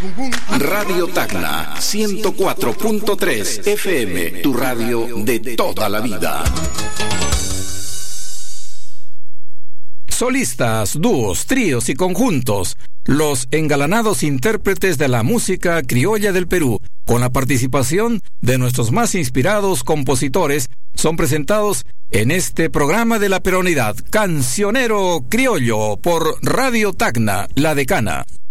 Radio Tacna 104.3 FM, tu radio de toda la vida. Solistas, dúos, tríos y conjuntos, los engalanados intérpretes de la música criolla del Perú, con la participación de nuestros más inspirados compositores, son presentados en este programa de la peronidad, Cancionero Criollo, por Radio Tacna, La Decana.